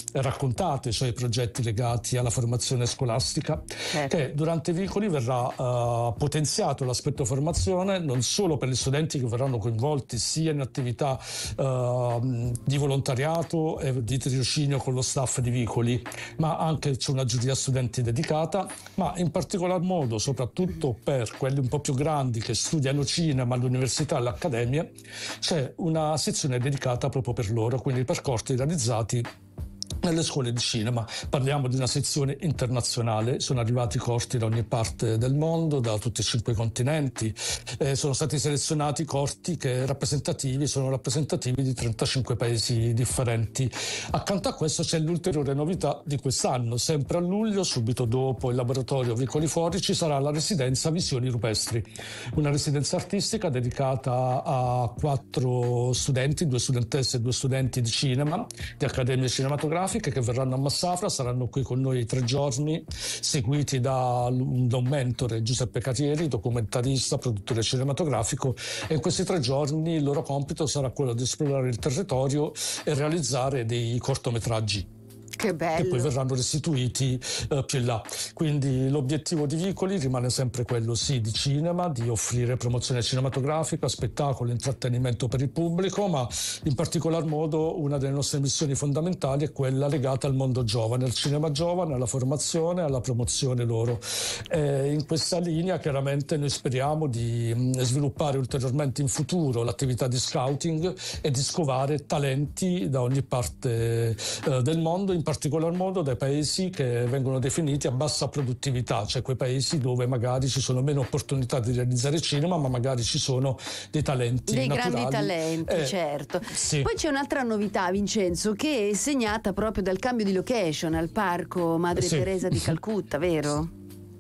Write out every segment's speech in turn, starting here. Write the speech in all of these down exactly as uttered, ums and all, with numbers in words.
raccontate, cioè i progetti legati alla formazione scolastica, certo. che durante i Vicoli verrà uh, potenziato l'aspetto formazione non solo per gli studenti che verranno coinvolti sia in attività uh, di volontariato e di tirocinio con lo staff di Vicoli, ma anche c'è una giuria studenti dedicata, ma in particolar modo soprattutto per quelli un po' più grandi che studiano cinema all'università e all'accademia c'è una sezione dedicata proprio per loro, quindi i percorsi realizzati nelle scuole di cinema. Parliamo di una sezione internazionale, sono arrivati corti da ogni parte del mondo, da tutti e cinque i continenti, eh, sono stati selezionati corti che rappresentativi, sono rappresentativi di trentacinque paesi differenti. Accanto a questo c'è l'ulteriore novità di quest'anno, sempre a luglio, subito dopo il laboratorio Vicoli Fuori, ci sarà la residenza Visioni Rupestri, una residenza artistica dedicata a quattro studenti, due studentesse e due studenti di cinema, di accademie cinematografiche, che verranno a Massafra, saranno qui con noi tre giorni, seguiti da, da un mentore, Giuseppe Carrieri, documentarista, produttore cinematografico, e in questi tre giorni il loro compito sarà quello di esplorare il territorio e realizzare dei cortometraggi. Che bello. Che poi verranno restituiti uh, più in là. Quindi l'obiettivo di Vicoli rimane sempre quello, sì, di cinema, di offrire promozione cinematografica, spettacolo, intrattenimento per il pubblico, ma in particolar modo una delle nostre missioni fondamentali è quella legata al mondo giovane, al cinema giovane, alla formazione, alla promozione loro. E in questa linea chiaramente noi speriamo di mh, sviluppare ulteriormente in futuro l'attività di scouting e di scovare talenti da ogni parte uh, del mondo, in particolar modo dai paesi che vengono definiti a bassa produttività, cioè quei paesi dove magari ci sono meno opportunità di realizzare cinema, ma magari ci sono dei talenti dei naturali. grandi talenti, eh, certo. Sì. Poi c'è un'altra novità, Vincenzo, che è segnata proprio dal cambio di location al parco Madre sì. Teresa di Calcutta, vero?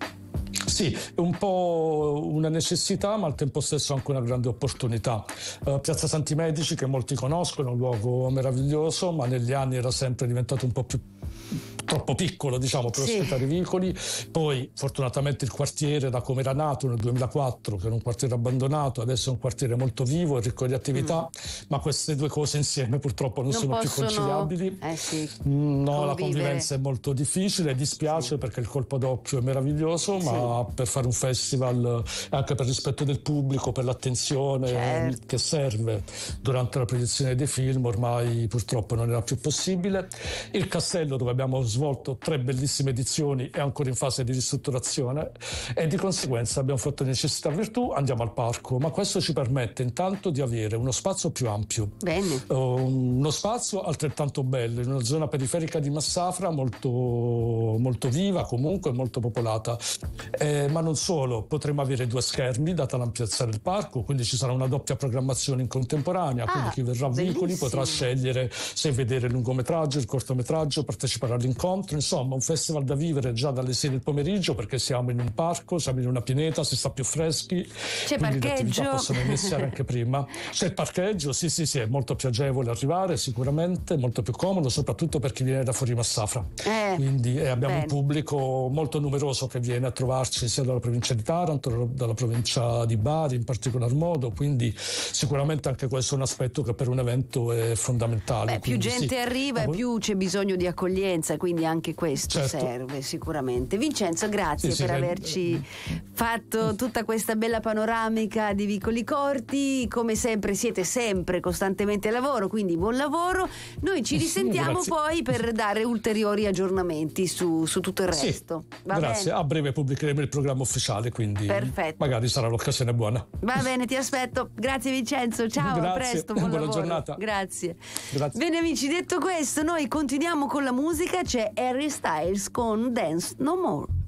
Sì, è un po' una necessità, ma al tempo stesso anche una grande opportunità. Uh, Piazza Santi Medici, che molti conoscono, è un luogo meraviglioso, ma negli anni era sempre diventato un po' più troppo piccolo, diciamo, per sì. ospitare i Vicoli. Poi fortunatamente il quartiere, da come era nato nel duemilaquattro, che era un quartiere abbandonato, adesso è un quartiere molto vivo e ricco di attività, mm. ma queste due cose insieme purtroppo non, non sono possono... più conciliabili. Eh sì, no, convivere. La convivenza è molto difficile, dispiace sì. perché il colpo d'occhio è meraviglioso, sì. ma per fare un festival, anche per rispetto del pubblico, per l'attenzione certo. che serve durante la proiezione dei film, ormai purtroppo non era più possibile. Il castello, dove abbiamo svolto tre bellissime edizioni, è ancora in fase di ristrutturazione e di conseguenza abbiamo fatto necessità virtù, andiamo al parco, ma questo ci permette intanto di avere uno spazio più ampio. Bene. Uno spazio altrettanto bello in una zona periferica di Massafra molto, molto viva, comunque molto popolata, eh, ma non solo, potremo avere due schermi data l'ampiezza del parco, quindi ci sarà una doppia programmazione in contemporanea, ah, quindi chi verrà a Vicoli potrà scegliere se vedere il lungometraggio, il cortometraggio, partecipare all'incontro, insomma un festival da vivere già dalle sei del pomeriggio, perché siamo in un parco, siamo in una pineta, si sta più freschi, c'è quindi parcheggio, le attività possono iniziare anche prima. C'è il parcheggio, sì sì sì, è molto più agevole arrivare sicuramente, molto più comodo, soprattutto per chi viene da fuori Massafra, eh, quindi eh, abbiamo bene. un pubblico molto numeroso che viene a trovarci sia dalla provincia di Taranto, dalla provincia di Bari in particolar modo, quindi sicuramente anche questo è un aspetto che per un evento è fondamentale. Beh, più gente sì. arriva e più c'è bisogno di accoglienza, quindi anche questo certo. serve sicuramente. Vincenzo, grazie sì, per sì, averci eh, fatto tutta questa bella panoramica di Vicoli Corti. Come sempre siete sempre costantemente a lavoro, quindi buon lavoro. Noi ci risentiamo poi per dare ulteriori aggiornamenti su, su tutto il resto. Sì, Va grazie, bene? A breve pubblicheremo il programma ufficiale, quindi perfetto. Magari sarà l'occasione buona. Va bene, ti aspetto. Grazie Vincenzo, ciao, grazie. A presto, buon buona lavoro. giornata. Grazie. Grazie. Bene amici, detto questo, noi continuiamo con la musica, c'è Harry Styles con Dance No More.